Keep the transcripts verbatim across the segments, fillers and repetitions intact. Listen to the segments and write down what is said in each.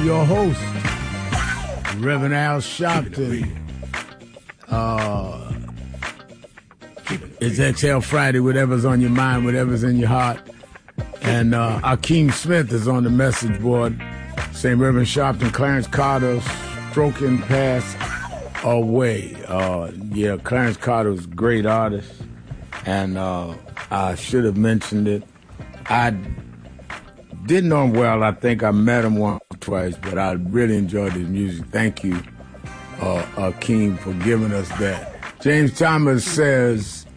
your host, Reverend Al Sharpton. Uh, it's Exhale Friday, whatever's on your mind, whatever's in your heart. And uh, Akeem Smith is on the message board. Saint Reverend Sharpton, Clarence Carter, stroking past away. Uh, yeah, Clarence Carter's a great artist. And uh, I should have mentioned it. I didn't know him well. I think I met him once or twice, but I really enjoyed his music. Thank you, uh, Akeem, for giving us that. James Thomas says,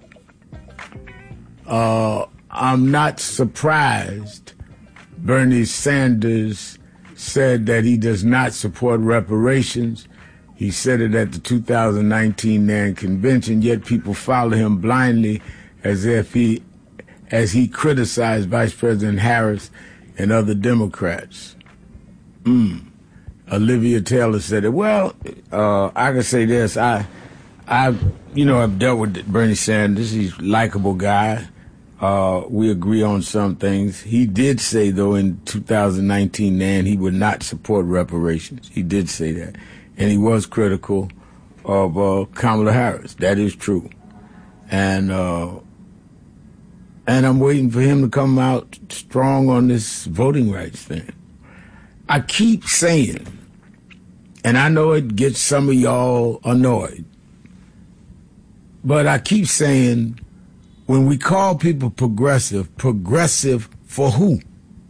uh, I'm not surprised Bernie Sanders said that he does not support reparations. He said it at the two thousand nineteen N A N convention, yet people follow him blindly as if he, as he criticized Vice President Harris and other Democrats. Mm. Olivia Taylor said it. Well, uh, I can say this. I, I, you know, I've dealt with Bernie Sanders. He's a likable guy. Uh, we agree on some things. He did say, though, in two thousand nineteen N A N, he would not support reparations. He did say that. And he was critical of uh, Kamala Harris. That is true. And uh, and I'm waiting for him to come out strong on this voting rights thing. I keep saying, and I know it gets some of y'all annoyed, but I keep saying, when we call people progressive, progressive for who?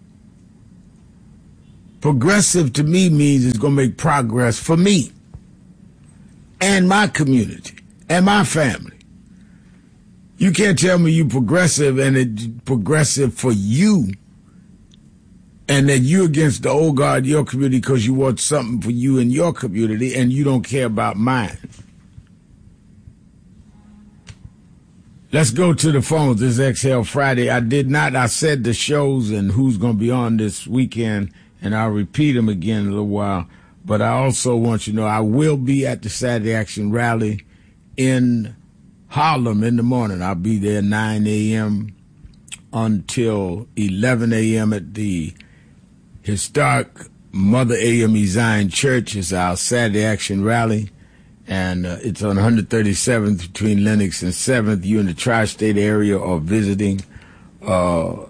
Progressive to me means it's going to make progress for me and my community and my family. You can't tell me you progressive and it's progressive for you and that you're against the old guard of your community because you want something for you and your community and you don't care about mine. Let's go to the phones. This is Exhale Friday. I did not, I said the shows and who's going to be on this weekend, and I'll repeat them again in a little while. But I also want you to know I will be at the Saturday Action Rally in Harlem in the morning. I'll be there nine a.m. until eleven a.m. at the historic Mother A M E Zion Church. It's our Saturday Action Rally. And uh, it's on one thirty-seventh between Lenox and seventh. You in the tri-state area or visiting, uh,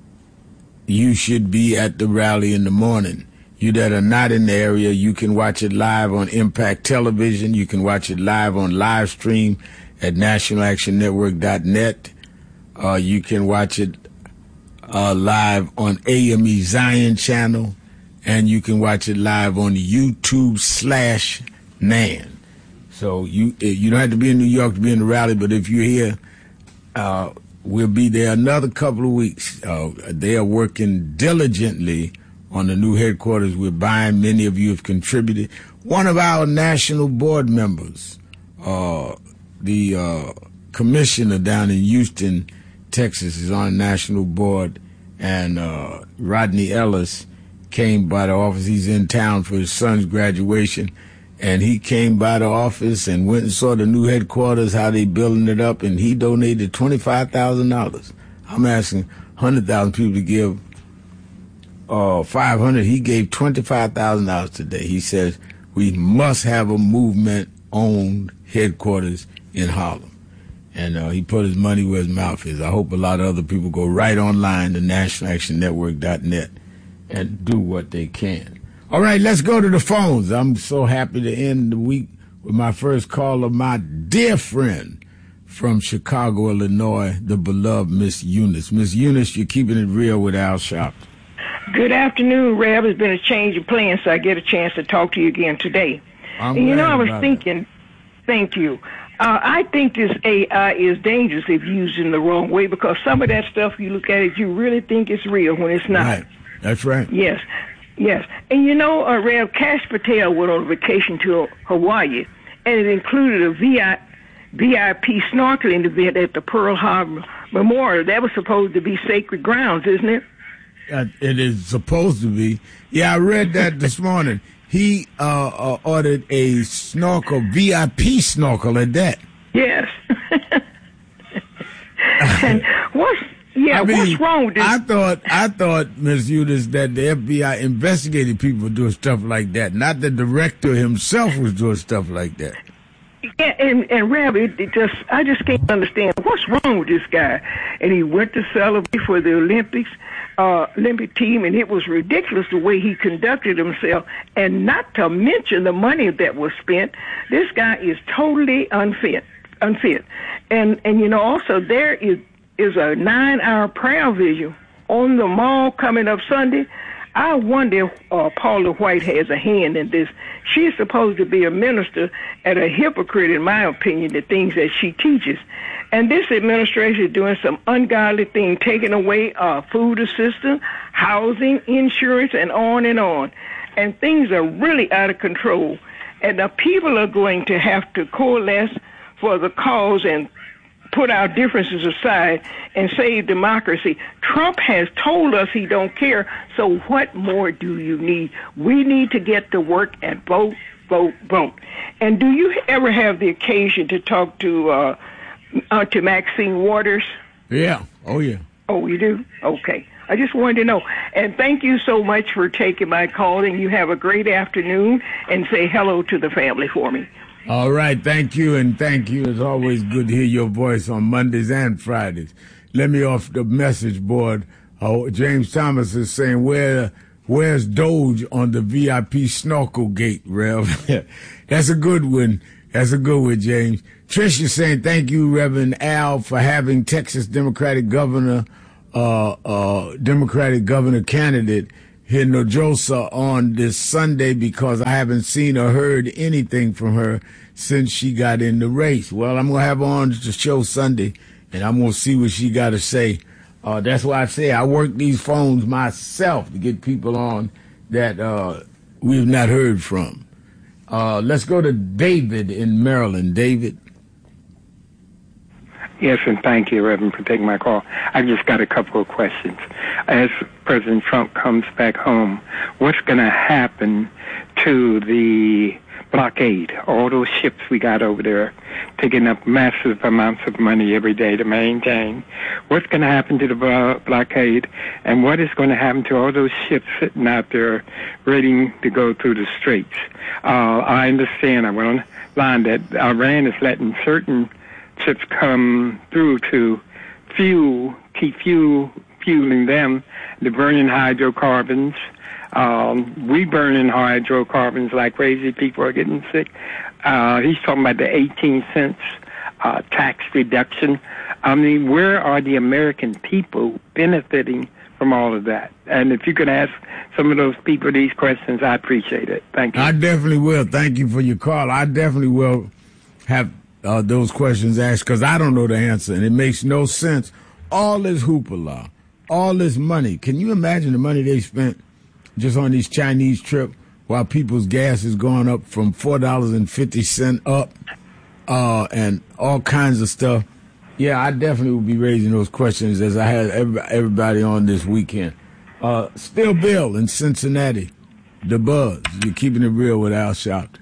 you should be at the rally in the morning. You that are not in the area, you can watch it live on Impact Television. You can watch it live on live stream at national action network dot net. Uh, you can watch it uh, live on A M E Zion channel. And you can watch it live on YouTube slash N A N. So you you don't have to be in New York to be in the rally, but if you're here, uh, we'll be there another couple of weeks. Uh, they are working diligently on the new headquarters we're buying. Many of you have contributed. One of our national board members, uh, the uh, commissioner down in Houston, Texas, is on the national board, and uh, Rodney Ellis came by the office. He's in town for his son's graduation. And he came by the office and went and saw the new headquarters, how they building it up, and he donated twenty-five thousand dollars. I'm asking one hundred thousand people to give uh, five hundred dollars. He gave twenty-five thousand dollars today. He says we must have a movement-owned headquarters in Harlem. And uh, he put his money where his mouth is. I hope a lot of other people go right online to national action network dot net and do what they can. All right, let's go to the phones. I'm so happy to end the week with my first caller, my dear friend from Chicago, Illinois, the beloved Miss Eunice. Miss Eunice, you're keeping it real with Al Sharpton. Good afternoon, Rev. It's been a change of plans, so I get a chance to talk to you again today. I'm and you know, I was about thinking, thank you. Uh, I think this A I is dangerous if used in the wrong way because some of that stuff you look at it, you really think it's real when it's not. Right. That's right. Yes. Yes. And you know, uh, Rev, Cash Patel went on vacation to Hawaii, and it included a V I P snorkeling event at the Pearl Harbor Memorial. That was supposed to be sacred grounds, isn't it? Uh, it is supposed to be. Yeah, I read that this morning. He uh, uh, ordered a snorkel, V I P snorkel at that. Yes. And what's Yeah, I mean, what's wrong with this? I thought, I thought, Miz Eunice, that the F B I investigated people doing stuff like that, not the director himself was doing stuff like that. Yeah, and and Rev, it, it just I just can't understand what's wrong with this guy. And he went to celebrate for the Olympics, uh, Olympic team, and it was ridiculous the way he conducted himself. And not to mention the money that was spent. This guy is totally unfit, unfit. And and you know also there is is a nine-hour prayer vigil on the mall coming up Sunday. I wonder if uh, Paula White has a hand in this. She's supposed to be a minister and a hypocrite, in my opinion, the things that she teaches. And this administration is doing some ungodly thing, taking away uh, food assistance, housing, insurance, and on and on. And things are really out of control. And the people are going to have to coalesce for the cause and put our differences aside and save democracy. Trump has told us he don't care, so what more do you need? We need to get to work and vote, vote, vote. And do you ever have the occasion to talk to uh, uh, to Maxine Waters? Yeah. Oh, yeah. Oh, you do? Okay. I just wanted to know. And thank you so much for taking my call, and you have a great afternoon, and say hello to the family for me. All right, thank you, and thank you. It's always good to hear your voice on Mondays and Fridays. Let me off the message board. Oh, James Thomas is saying, where, where's Doge on the V I P snorkel gate, Rev? That's a good one. That's a good one, James. Trish is saying, thank you, Reverend Al, for having Texas Democratic Governor, uh, uh, Democratic Governor candidate Hinojosa on this Sunday, because I haven't seen or heard anything from her since she got in the race. Well, I'm going to have her on the show Sunday, and I'm going to see what she got to say. Uh, that's why I say I work these phones myself to get people on that uh, we've not heard from. Uh, let's go to David in Maryland. David. Yes, and thank you, Reverend, for taking my call. I just got a couple of questions. As President Trump comes back home, what's going to happen to the blockade? All those ships we got over there taking up massive amounts of money every day to maintain. What's going to happen to the blo- blockade? And what is going to happen to all those ships sitting out there ready to go through the straits? Uh, I understand, I went on line that Iran is letting certain ships come through to fuel, keep fuel, fueling them. They're burning hydrocarbons. Um, we burning hydrocarbons like crazy. People are getting sick. Uh, he's talking about the eighteen cents uh, tax reduction. I mean, where are the American people benefiting from all of that? And if you could ask some of those people these questions, I appreciate it. Thank you. I definitely will. Thank you for your call. I definitely will have Uh, those questions asked, because I don't know the answer, and it makes no sense. All this hoopla, all this money. Can you imagine the money they spent just on these Chinese trips while people's gas is going up from four dollars and fifty cents up uh, and all kinds of stuff? Yeah, I definitely will be raising those questions as I had every, everybody on this weekend. Uh, Still Bill in Cincinnati, the Buzz. You're keeping it real with Al Sharpton.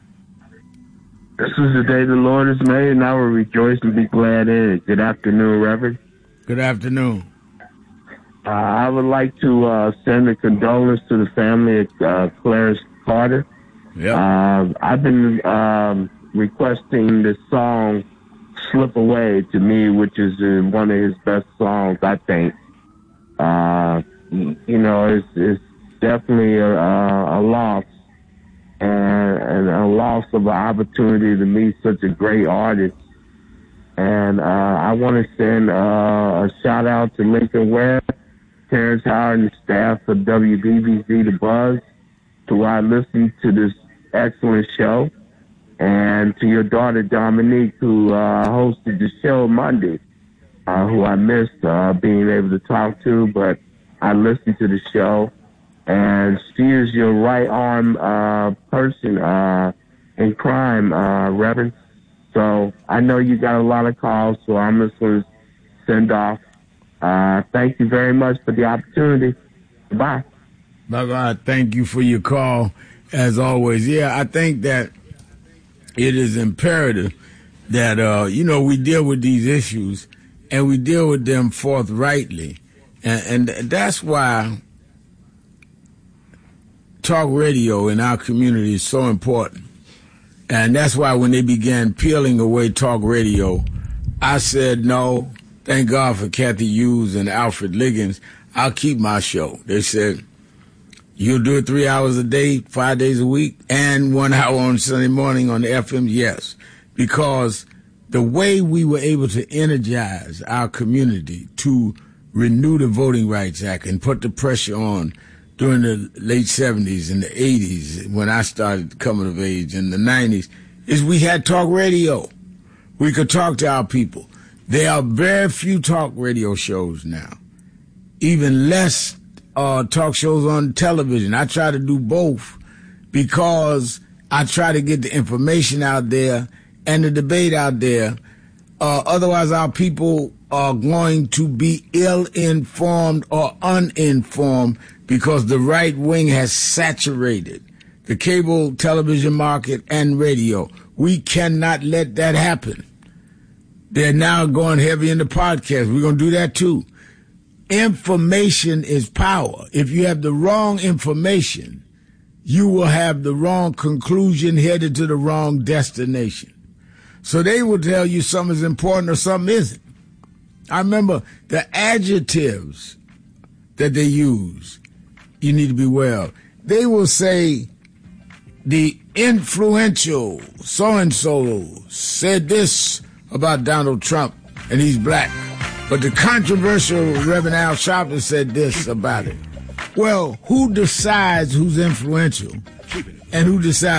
This is the day the Lord has made, and I will rejoice and be glad in it. Good afternoon, Reverend. Good afternoon. Uh, I would like to uh, send a condolence to the family of uh, Clarence Carter. Yep. Uh, I've been um, requesting this song, Slip Away, to me, which is uh, one of his best songs, I think. Uh, you know, it's, it's definitely a, a, a loss. And, and a loss of an opportunity to meet such a great artist. And uh, I want to send uh, a shout out to Lincoln Webb, Terrence Howard, and the staff of W B B Z The Buzz, who I listened to this excellent show, and to your daughter Dominique, who uh, hosted the show Monday, uh, who I missed uh, being able to talk to, but I listened to the show. And she is your right arm uh, person uh, in crime, uh, Reverend. So I know you got a lot of calls, so I'm just going to send off. Uh, thank you very much for the opportunity. Bye. Bye-bye. Thank you for your call, as always. Yeah, I think that it is imperative that, uh, you know, we deal with these issues and we deal with them forthrightly. And, and that's why talk radio in our community is so important. And that's why when they began peeling away talk radio, I said, no, thank God for Kathy Hughes and Alfred Liggins. I'll keep my show. They said, you'll do it three hours a day, five days a week, and one hour on Sunday morning on the F M? Yes. Because the way we were able to energize our community to renew the Voting Rights Act and put the pressure on during the late seventies and the eighties when I started coming of age in the nineties is we had talk radio. We could talk to our people. There are very few talk radio shows now. Even less uh, talk shows on television. I try to do both because I try to get the information out there and the debate out there. Uh, otherwise, our people are going to be ill-informed or uninformed because the right wing has saturated the cable television market and radio. We cannot let that happen. They're now going heavy into podcasts. We're going to do that too. Information is power. If you have the wrong information, you will have the wrong conclusion headed to the wrong destination. So they will tell you something is important or something isn't. I remember the adjectives that they use. You need to be well. They will say the influential so-and-so said this about Donald Trump and he's black. But the controversial Reverend Al Sharpton said this about it. Well, who decides who's influential and who decides